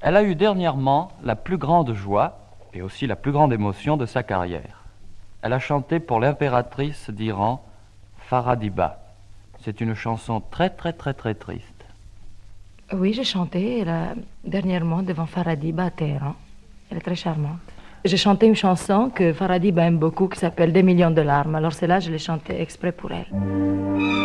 Elle a eu dernièrement la plus grande joie et aussi la plus grande émotion de sa carrière. Elle a chanté pour l'impératrice d'Iran, Faradiba. C'est une chanson très triste. Oui, j'ai chanté dernièrement devant Faradiba à Téhéran. Elle est très charmante. J'ai chanté une chanson que Faradiba aime beaucoup qui s'appelle Des millions de larmes. Alors celle-là, je l'ai chantée exprès pour elle.